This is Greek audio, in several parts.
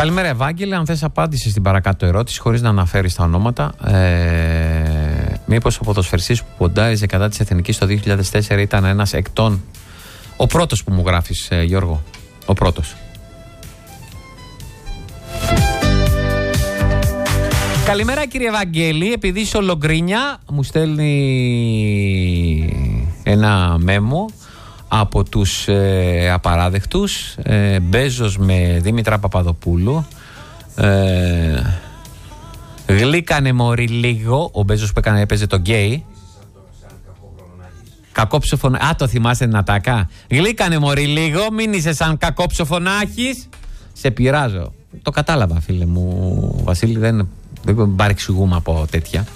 Καλημέρα, Ευάγγελε. Αν θες απάντηση στην παρακάτω ερώτηση, χωρίς να αναφέρεις τα ονόματα, μήπως ο ποδοσφαιριστής που ποντάριζε κατά της Εθνικής το 2004 ήταν ένας εκ των. Ο πρώτος που μου γράφεις, Γιώργο. Ο πρώτος. Καλημέρα, κύριε Ευαγγέλη. Επειδή είσαι Λογκρίνια, μου στέλνει ένα μέμο από τους απαράδεκτους. Μπέζος με Δήμητρα Παπαδοπούλου. Γλύκανε μωρί λίγο. Ο Μπέζος που έπαιζε το γκέι. Κακόψοφο. Α, το θυμάστε, Νατάκα. Γλύκανε μωρί λίγο. Μην είσαι σαν κακόψοφο να έχεις. Σε πειράζω. Το κατάλαβα, φίλε μου, Βασίλη. Δεν παρεξηγούμε από τέτοια.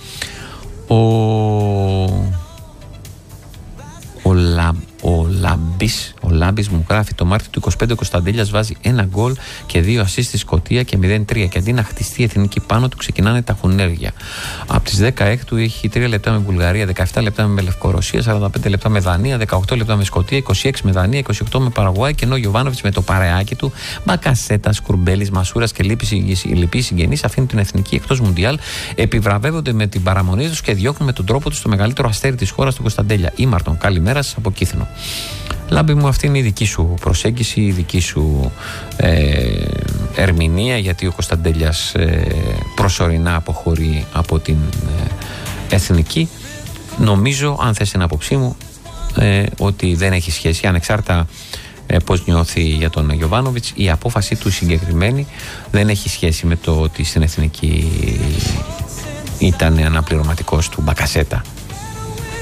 Ο Λάμπης μου γράφει: το Μάρτιο του 25 ο Κωνσταντέλιας βάζει 1 γκολ και 2 ασίστ στη Σκωτία και 0-3. Και αντί να χτιστεί η εθνική πάνω του, ξεκινάνε τα χουνέρια. Από τις 16 έχει 3 λεπτά με Βουλγαρία, 17 λεπτά με Λευκορωσία, 45 λεπτά με Δανία, 18 λεπτά με Σκωτία, 26 με Δανία, 28 με Παραγουάη. Και ενώ ο Γιοβάνοβιτς με το παρεάκι του, Μπακασέτα, Κουρμπέλης, Μασούρας και λοιποί συγγενείς αφήνουν την εθνική εκτός Μουντιάλ, επιβραβεύονται με την παραμονή τους και διώχνουν με τον τρόπο τους το μεγαλύτερο αστέρι της χώρας, τον Κωνσταντέλια. Ήμαρτον, καλημέρα σας από Κύθινο. Λάμπη μου, αυτή είναι η δική σου προσέγγιση, η δική σου ερμηνεία, γιατί ο Κωνσταντέλιας προσωρινά αποχωρεί από την εθνική. Νομίζω, αν θες την άποψή μου, ότι δεν έχει σχέση, ανεξάρτητα πώς νιώθει για τον Γιοβάνοβιτς, η απόφαση του συγκεκριμένη δεν έχει σχέση με το ότι στην εθνική ήταν αναπληρωματικός του Μπακασέτα.